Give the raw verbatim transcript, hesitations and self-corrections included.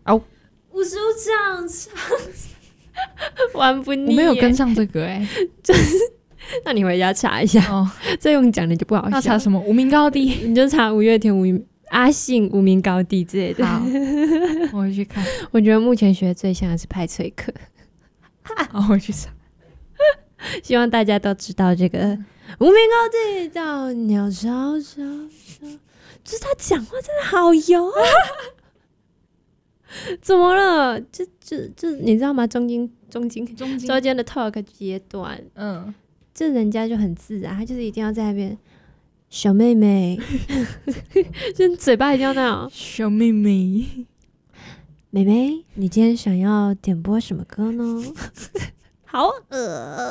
哦， 吴署长唱玩不腻耶， 我没有跟上这个哎、欸， 那你回家查一下哦，这用讲的就不好笑。 要查什么无名高地？ 你就查五月天无名阿信无名高地之类的。 好，我会去看。 我觉得目前学最像的是派翠克。 好，我去查。 希望大家都知道这个无名高地到鸟巢巢巢，就是他讲话真的好油啊！怎么了？就就就你知道吗？中间中间中间中间的 talk 阶段， 嗯， 这人家就很自然，他就是一定要在那边小妹妹，就嘴巴一定要那样小妹妹， 妹妹，你今天想要点播什么歌呢？好恶